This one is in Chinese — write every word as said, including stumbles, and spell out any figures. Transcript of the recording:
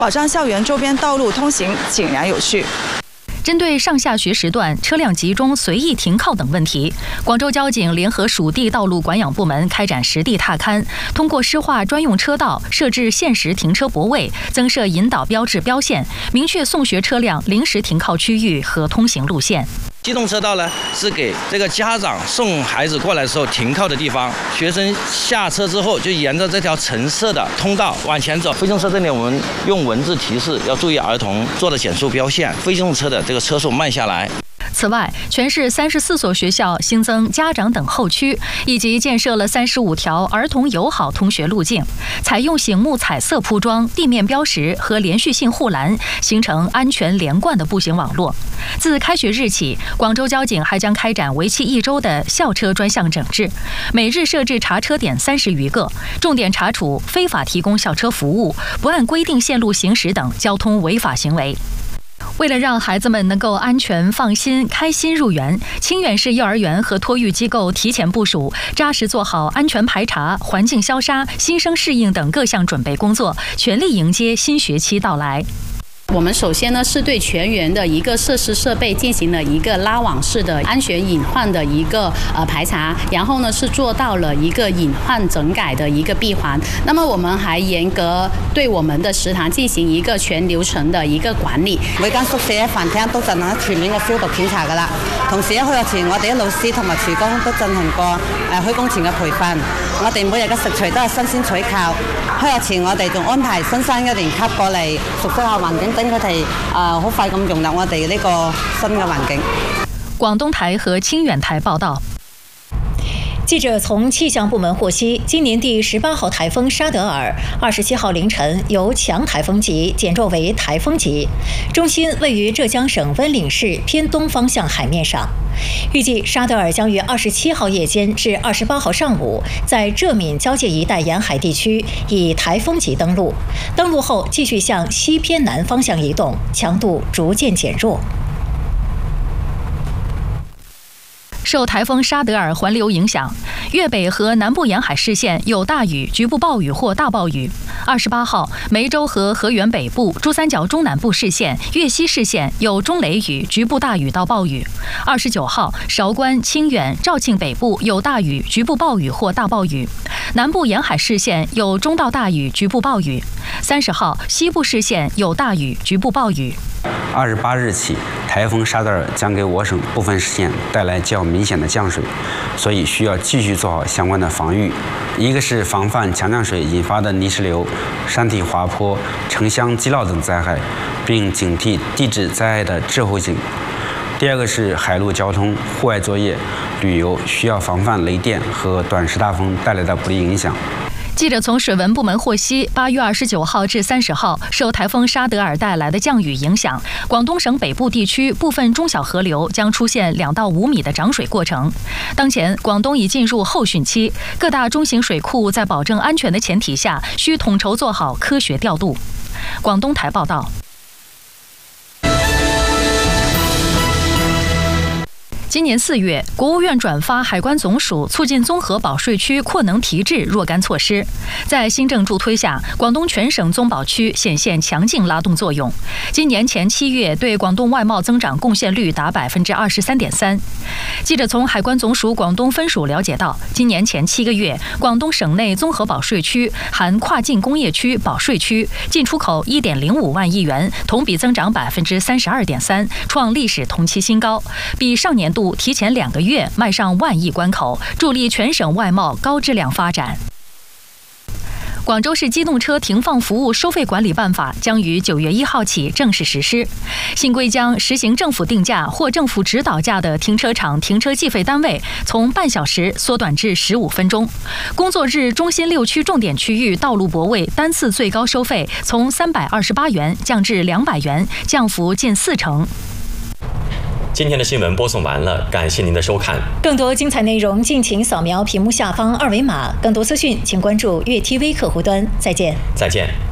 保障校园周边道路通行井然有序。 针对上下学时段车辆集中随意停靠等问题，广州交警联合属地道路管养部门开展实地踏勘，通过施划专用车道、设置限时停车泊位、增设引导标志标线，明确送学车辆临时停靠区域和通行路线。 机动车道呢，是给这个家长送孩子过来的时候停靠的地方。学生下车之后，就沿着这条橙色的通道往前走。非机动车这里，我们用文字提示要注意儿童做的减速标线，非机动车的这个车速慢下来。 此外，全市三十四所学校新增家长等候区，以及建设了三十五条儿童友好通学路径，采用醒目彩色铺装、地面标识和连续性护栏，形成安全连贯的步行网络。自开学日起，广州交警还将开展为期一周的校车专项整治，每日设置查车点三十余个，重点查处非法提供校车服务、不按规定线路行驶等交通违法行为。为了让孩子们能够安全、放心、开心入园，清远市幼儿园和托育机构提前部署，扎实做好安全排查、环境消杀、新生适应等各项准备工作，全力迎接新学期到来。 我们首先呢是对全园的一个设施设备进行了一个拉网式的安全隐患的一个呃排查，然后呢是做到了一个隐患整改的一个闭环。那麼我們還嚴格對我們的食堂進行一個全流程的一個管理。 每間宿舍飯廳都進行全面嘅消毒檢查㗎啦。同時喺開學前，我哋啲老師同埋廚工都進行過誒開工前嘅培訓。我哋每日嘅食材都係新鮮採購。開學前我哋仲安排新生一年級過嚟熟悉下環境。等佢哋啊好快咁融入我哋呢個新嘅環境。 廣東台和清遠台報道。 记者从气象部门获悉，今年第十八号台风沙德尔，二十七号凌晨由强台风级减弱为台风级，中心位于浙江省温岭市偏东方向海面上。预计沙德尔将于二十七号夜间至二十八号上午，在浙闽交界一带沿海地区以台风级登陆，登陆后继续向西偏南方向移动，强度逐渐减弱。 受台风沙德尔环流影响，粤北和南部沿海市县有大雨、局部暴雨或大暴雨。二十八号，梅州和河源北部、珠三角中南部市县、粤西市县有中雷雨、局部大雨到暴雨。二十九号，韶关、清远、肇庆北部有大雨、局部暴雨或大暴雨。南部沿海市县有中到大雨、局部暴雨。三十号，西部市县有大雨、局部暴雨。 二十八日起，台风沙德尔将给我省部分市县带来较明显的降水，所以需要继续做好相关的防御。一个是防范强降水引发的泥石流、山体滑坡、城乡积涝等灾害，并警惕地质灾害的滞后性。第二个是海陆交通、户外作业、旅游需要防范雷电和短时大风带来的不利影响。 记者从水文部门获悉，八月二十九号至三十号，受台风沙德尔带来的降雨影响，广东省北部地区部分中小河流将出现两到五米的涨水过程。当前，广东已进入后汛期，各大中型水库在保证安全的前提下，需统筹做好科学调度。广东台报道。今年四月，国务院转发海关总署促进综合保税区扩能提质若干措施，在新政助推下，广东全省综保区显现强劲拉动作用。今年前七月，对广东外贸增长贡献率达百分之二十三点三。记者从海关总署广东分署了解到，今年前七个月，广东省内综合保税区含跨境工业区保税区进出口一点零五万亿元，同比增长百分之三十二点三，创历史同期新高，比上年度提前两个月迈上万亿关口，助力全省外贸高质量发展。广州市机动车停放服务收费管理办法将于九月一号起正式实施。新规将实行政府定价或政府指导价的停车场停车计费单位从半小时缩短至十五分钟。工作日中心六区重点区域道路泊位单次最高收费从三百二十八元降至两百元，降幅近四成。 今天的新闻播送完了，感谢您的收看。 更多精彩内容，敬请扫描屏幕下方二维码。更多资讯，请关注粤 T V 客户端。再见。 再见。